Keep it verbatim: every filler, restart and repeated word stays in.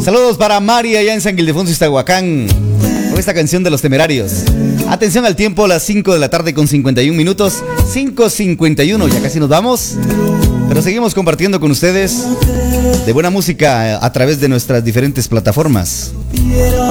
Saludos para Mari allá en San Ildefonso, Iztahuacán, con esta canción de Los Temerarios. Atención al tiempo, las cinco de la tarde con cincuenta y un minutos. cinco cincuenta y uno, ya casi nos vamos. Pero seguimos compartiendo con ustedes de buena música a través de nuestras diferentes plataformas.